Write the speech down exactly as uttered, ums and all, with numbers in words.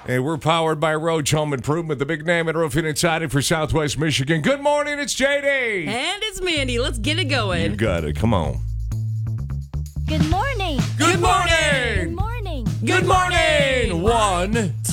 And we're powered by Roach Home Improvement, the big name in roofing and siding for Southwest Michigan. Good morning, it's J D. And it's Mandy. Let's get it going. You got it. Come on. Good morning. Good morning. Good morning. Good morning. One,